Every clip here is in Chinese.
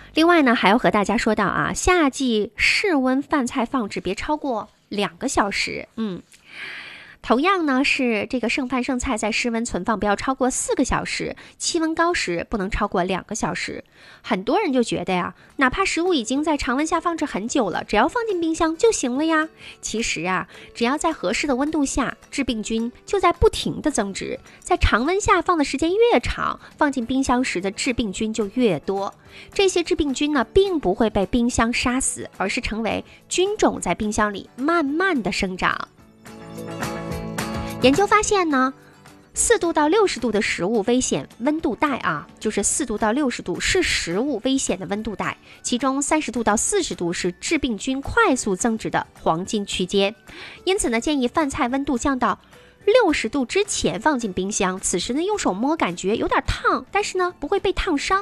另外呢，还要和大家说到啊，夏季室温饭菜放置别超过2个小时。同样呢，是这个剩饭剩菜在室温存放不要超过4个小时，气温高时不能超过2个小时。很多人就觉得呀，哪怕食物已经在常温下放置很久了，只要放进冰箱就行了呀。其实啊，只要在合适的温度下，致病菌就在不停的增殖。在常温下放的时间越长，放进冰箱时的致病菌就越多。这些致病菌呢，并不会被冰箱杀死，而是成为菌种在冰箱里慢慢的生长。研究发现呢，4度到60度的食物危险温度带啊，就是4度到60度是食物危险的温度带，其中30度到40度是致病菌快速增殖的黄金区间。因此呢，建议饭菜温度降到60度之前放进冰箱，此时呢用手摸感觉有点烫，但是呢不会被烫伤。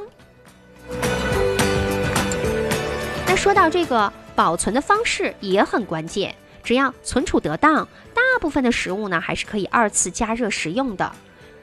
那说到这个保存的方式也很关键，只要存储得当，大部分的食物呢还是可以2次加热食用的。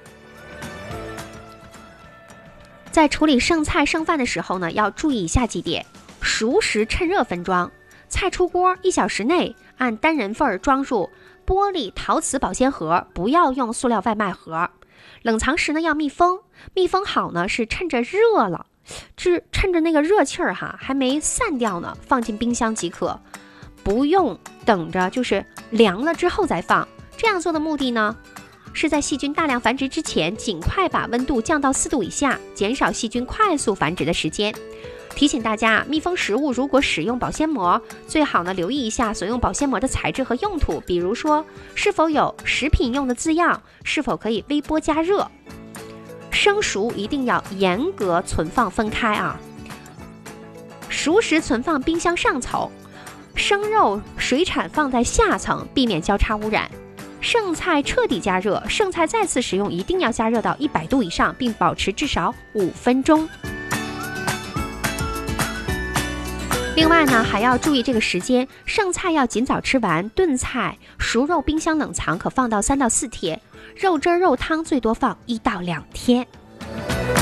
在处理剩菜剩饭的时候呢，要注意以下几点：熟食趁热分装，菜出锅1小时内按单人份装入玻璃、陶瓷保鲜盒，不要用塑料外卖盒。冷藏时呢要密封，密封好呢是趁着热了，趁着那个热气儿还没散掉呢，放进冰箱即可。不用等着就是凉了之后再放。这样做的目的呢，是在细菌大量繁殖之前，尽快把温度降到4度以下，减少细菌快速繁殖的时间。提醒大家，密封食物如果使用保鲜膜，最好呢留意一下所用保鲜膜的材质和用途，比如说是否有食品用的字样，是否可以微波加热。生熟一定要严格存放分开啊。熟食存放冰箱上层，生肉、水产放在下层，避免交叉污染。剩菜彻底加热，剩菜再次使用一定要加热到100度以上，并保持至少5分钟。另外呢，还要注意这个时间，剩菜要尽早吃完，炖菜、熟肉冰箱冷藏可放到3到4天，肉汁肉汤最多放1到2天。